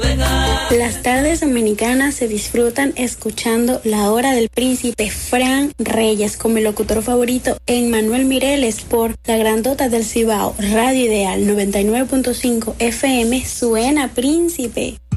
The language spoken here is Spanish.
Las tardes dominicanas se disfrutan escuchando La Hora del Príncipe Fran Reyes con mi locutor favorito Emmanuel Mireles por La Grandota del Cibao, Radio Ideal 99.5 FM. Suena Príncipe.